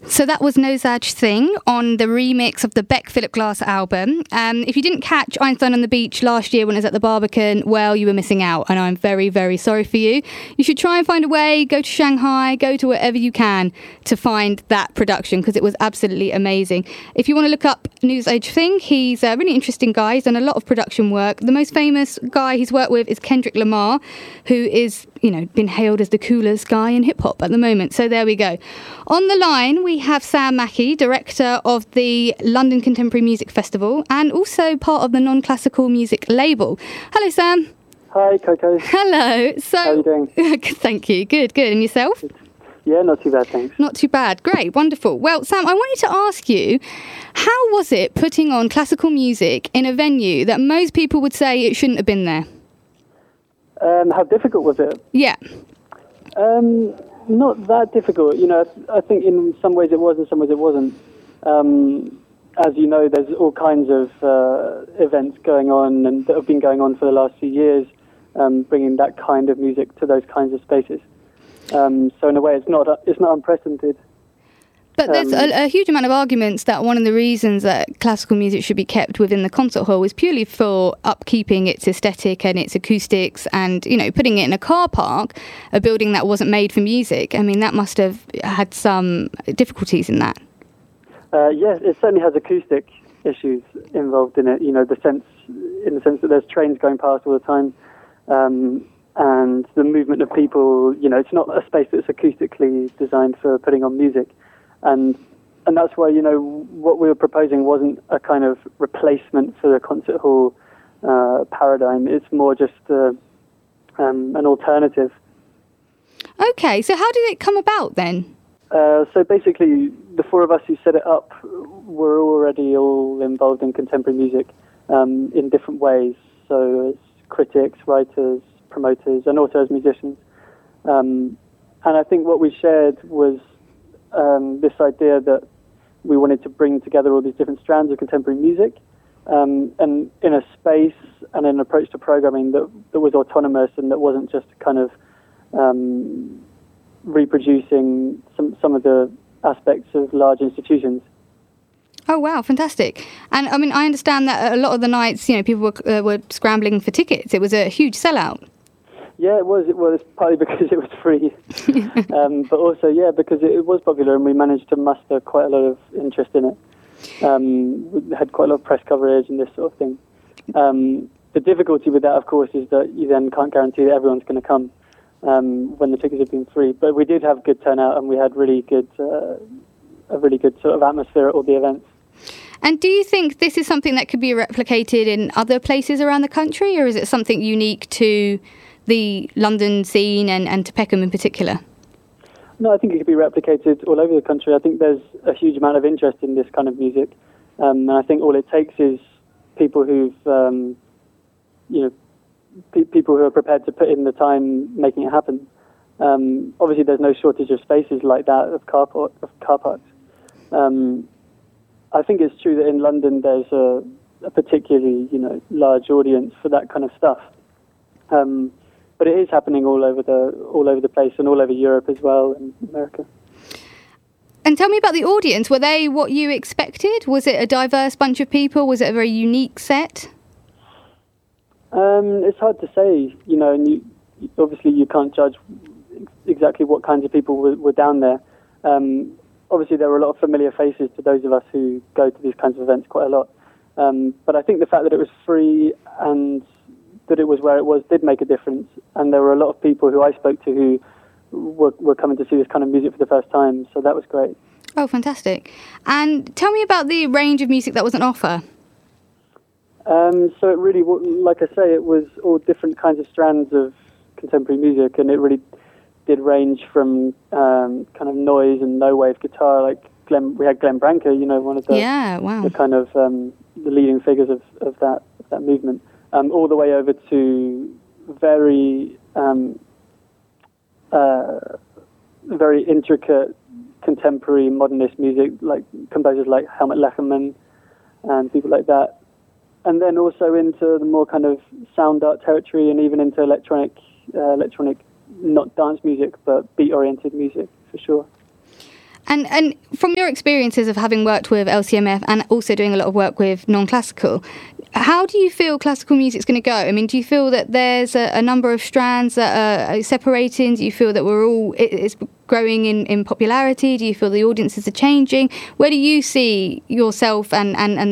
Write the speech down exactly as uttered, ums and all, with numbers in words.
So that was No Such Thing on the remix of the Beck Philip Glass album. Um, if you didn't catch Einstein on the Beach last year when it was at the Barbican, well, you were missing out, and I'm very, very sorry for you. You should try and find a way, go to Shanghai, go to wherever you can to find that production, because it was absolutely amazing. If you want to look up No Such Thing, he's a really interesting guy. He's done a lot of production work. The most famous guy he's worked with is Kendrick Lamar, who is, you know, been hailed as the coolest guy in hip-hop at the moment. So there we go. On the line, we have Sam Mackey, director of the London Contemporary Music Festival and also part of the Non-Classical Music label. Hello, Sam. Hi, Coco. Hello. So, how are you doing? Thank you. Good, good. And yourself? Yeah, not too bad, thanks. Not too bad. Great, wonderful. Well, Sam, I wanted to ask you, how was it putting on classical music in a venue that most people would say it shouldn't have been there? Um, how difficult was it? Yeah. Um, not that difficult. You know, I think in some ways it was, in some ways it wasn't. Um, as you know, there's all kinds of uh, events going on and that have been going on for the last few years, um, bringing that kind of music to those kinds of spaces. Um, so in a way, it's not it's not unprecedented. But there's Um, a, a huge amount of arguments that one of the reasons that classical music should be kept within the concert hall is purely for upkeeping its aesthetic and its acoustics, and, you know, putting it in a car park, a building that wasn't made for music. I mean, that must have had some difficulties in that. Uh, yes, it certainly has acoustic issues involved in it. You know, the sense, in the sense that there's trains going past all the time, um, and the movement of people. You know, it's not a space that's acoustically designed for putting on music, and and that's why, you know, what we were proposing wasn't a kind of replacement for the concert hall uh, paradigm. It's more just uh, um, an alternative. Okay, so how did it come about then? Uh, so basically, the four of us who set it up were already all involved in contemporary music um, in different ways. So as critics, writers, promoters, and also as musicians. Um, and I think what we shared was um, this idea that we wanted to bring together all these different strands of contemporary music, um, and in a space and an approach to programming that, that was autonomous and that wasn't just kind of um, reproducing some some of the aspects of large institutions. Oh wow, fantastic! And I mean, I understand that a lot of the nights, you know, people were uh, were scrambling for tickets. It was a huge sellout. Yeah, it was. It was partly because it was free, um, but also, yeah, because it, it was popular, and we managed to muster quite a lot of interest in it. Um, we had quite a lot of press coverage and this sort of thing. Um, the difficulty with that, of course, is that you then can't guarantee that everyone's going to come. Um, when the tickets have been free, but we did have good turnout, and we had really good, uh, a really good sort of atmosphere at all the events. And do you think this is something that could be replicated in other places around the country, or is it something unique to the London scene and, and to Peckham in particular? No, I think it could be replicated all over the country. I think there's a huge amount of interest in this kind of music, um, and I think all it takes is people who've, um, you know, people who are prepared to put in the time making it happen. Um, obviously, there's no shortage of spaces like that of car, park, of car parks. Um, I think it's true that in London there's a, a particularly, you know, large audience for that kind of stuff. Um, but it is happening all over the all over the place, and all over Europe as well, and America. And tell me about the audience. Were they what you expected? Was it a diverse bunch of people? Was it a very unique set? Um, it's hard to say, you know, and you, obviously you can't judge exactly what kinds of people were, were down there. Um, obviously there were a lot of familiar faces to those of us who go to these kinds of events quite a lot. Um, but I think the fact that it was free and that it was where it was did make a difference. And there were a lot of people who I spoke to who were, were coming to see this kind of music for the first time. So that was great. Oh, fantastic. And tell me about the range of music that was on offer. Um, so it really, like I say, it was all different kinds of strands of contemporary music, and it really did range from um, kind of noise and no-wave guitar, like Glenn, we had Glenn Branca, you know, one of the, yeah, wow. the kind of um, the leading figures of, of that of that movement, um, all the way over to very um, uh, very intricate contemporary modernist music, like composers like Helmut Leckermann and people like that. And then also into the more kind of sound art territory, and even into electronic, uh, electronic, not dance music, but beat-oriented music, for sure. And and from your experiences of having worked with L C M F and also doing a lot of work with non-classical, how do you feel classical music's going to go? I mean, do you feel that there's a, a number of strands that are separating? Do you feel that we're all it, it's growing in, in popularity? Do you feel the audiences are changing? Where do you see yourself and, and, and